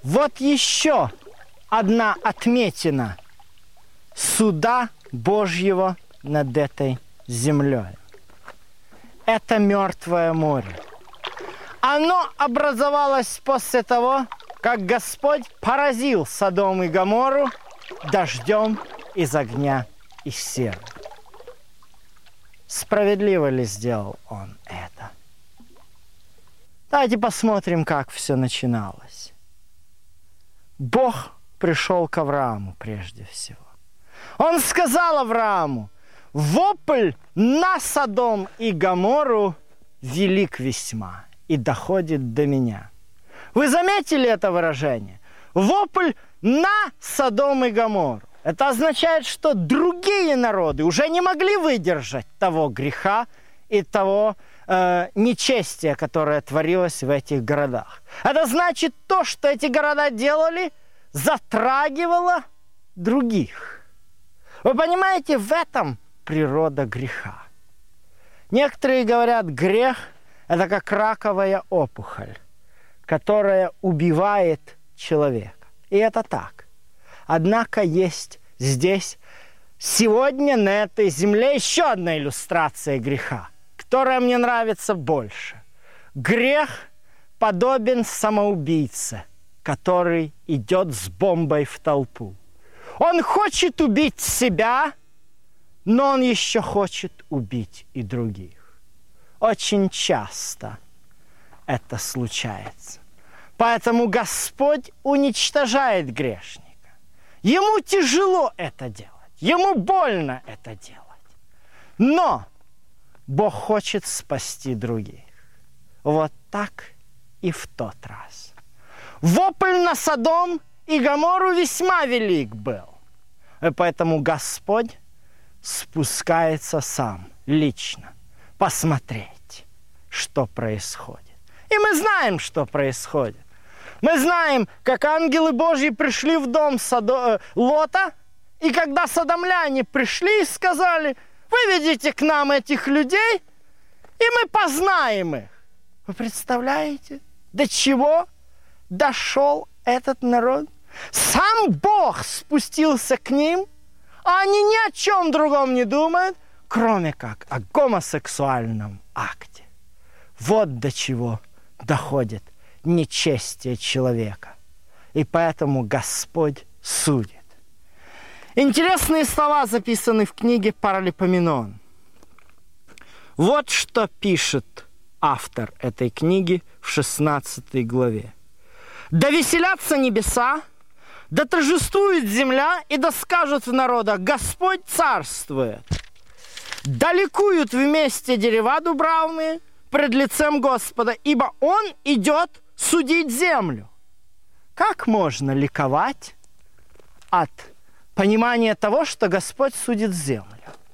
Вот еще одна отметина суда Божьего над этой землей. Это Мертвое море. Оно образовалось после того, как Господь поразил Содом и Гоморру дождем из огня и серы. Справедливо ли сделал Он это? Давайте посмотрим, как все начиналось. Бог пришел к Аврааму прежде всего. Он сказал Аврааму: вопль на Содом и Гоморру велик весьма и доходит до меня. Вы заметили это выражение? Вопль на Содом и Гоморру. Это означает, что другие народы уже не могли выдержать того греха и того нечестия, которое творилось в этих городах. Это значит, то, что эти города делали, затрагивало других. Вы понимаете, в этом природа греха. Некоторые говорят, грех – это как раковая опухоль, которая убивает человека. И это так. Однако есть здесь, сегодня на этой земле, еще одна иллюстрация греха, которая мне нравится больше. Грех подобен самоубийце, который идет с бомбой в толпу. Он хочет убить себя, но он еще хочет убить и других. Очень часто это случается. Поэтому Господь уничтожает грешника. Ему тяжело это делать, ему больно это делать. Но Бог хочет спасти других. Вот так и в тот раз. Вопль на Содом и Гоморру весьма велик был. И поэтому Господь спускается сам, лично, посмотреть, что происходит. И мы знаем, что происходит. Мы знаем, как ангелы Божьи пришли в дом Лота, и когда содомляне пришли и сказали: выведите к нам этих людей, и мы познаем их. Вы представляете, до чего дошел этот народ? Сам Бог спустился к ним, а они ни о чем другом не думают, кроме как о гомосексуальном акте. Вот до чего доходит нечестие человека. И поэтому Господь судит. Интересные слова записаны в книге Паралипоменон. Вот что пишет автор этой книги в 16 главе. «Да веселятся небеса, да торжествует земля, и да скажут в народах: Господь царствует. Да ликуют вместе дерева дубравные пред лицем Господа, ибо Он идет судить землю». Как можно ликовать от понимания того, что Господь судит землю?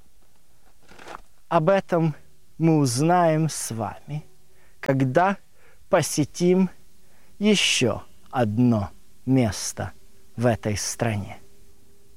Об этом мы узнаем с вами, когда посетим еще одно место в этой стране.